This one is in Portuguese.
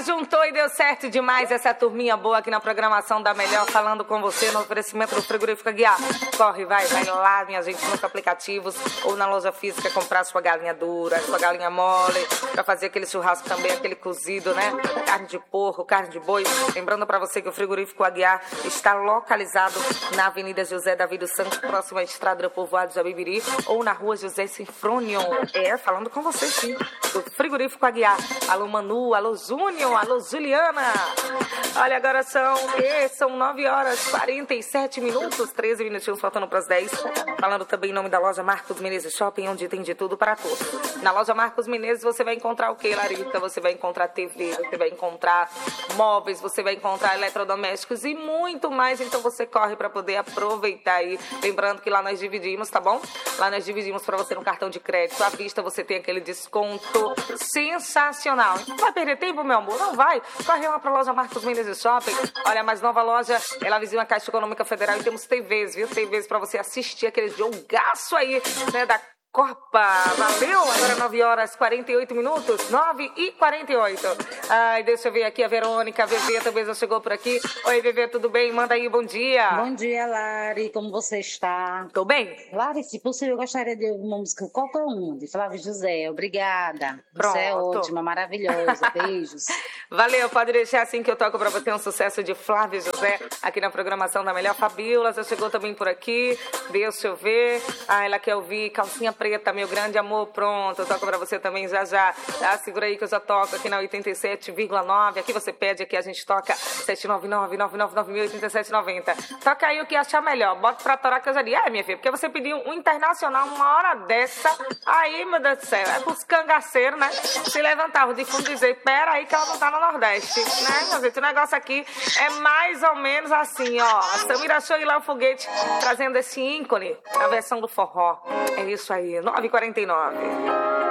juntou e deu certo demais essa turminha boa aqui na programação da Melhor, falando com você no oferecimento do Frigorífico Aguiar. Corre, vai lá, minha gente, nos aplicativos ou na loja física comprar sua galinha dura, sua galinha mole, pra fazer aquele churrasco também, aquele cozido, né? Carne de porco, carne de boi. Lembrando pra você que o Frigorífico Aguiar está localizado na Avenida José Davi dos Santos, próximo à Estrada do Povoado de Jabibiri, ou na Rua José Sinfrônio. Falando com você, sim, do Frigorífico Aguiar. Alô, Manu, alô, Júnior, alô, Juliana. Olha, agora são 9h47, 13 minutinhos faltando para as 10. Falando também em nome da loja Marcos Menezes Shopping, onde tem de tudo para todos. Na loja Marcos Menezes você vai encontrar o que, Larita? Você vai encontrar TV, você vai encontrar móveis, você vai encontrar eletrodomésticos e muito mais. Então você corre para poder aproveitar aí. Lembrando que lá nós dividimos, tá bom? Lá nós dividimos para você no cartão de crédito. À vista você tem aquele desconto sensacional. Não vai perder tempo, meu amor? Não vai. Corre lá para a loja Marcos Menezes Shopping. Olha, a mais nova loja, ela vizinha a Caixa Econômica Federal e temos TVs, viu? TVs para você assistir aquele jogaço aí, né, da Copa. Valeu! Agora 9h48, 9h48. Ai, deixa eu ver aqui a Verônica. A VV também já chegou por aqui. Oi, VV, tudo bem? Manda aí, bom dia. Bom dia, Lari. Como você está? Tô bem. Lari, se possível, eu gostaria de uma música qualquer uma, de Flávio José. Obrigada. Pronto. Você é ótima, maravilhosa. Beijos. Valeu, pode deixar assim que eu toco pra você um sucesso de Flávio José aqui na programação da Melhor. Fabiola já chegou também por aqui. Deixa eu ver. Ah, ela quer ouvir Calcinha Preta, meu grande amor. Pronto, eu toco pra você também já. Tá? Segura aí que eu já toco aqui na 87,9. Aqui você pede, aqui a gente toca 799-9996-8790. Toca aí o que achar melhor. Bota pra torar que eu já li. Minha filha, porque você pediu um internacional numa hora dessa. Aí, meu Deus do céu, é pros cangaceiros, né? Se levantavam de fundo e dizer, pera aí que ela não tá no Nordeste, né, meu gente? O negócio aqui é mais ou menos assim, ó. A Samira Show e lá o Foguete trazendo esse ícone, a versão do forró. É isso aí, 9h49.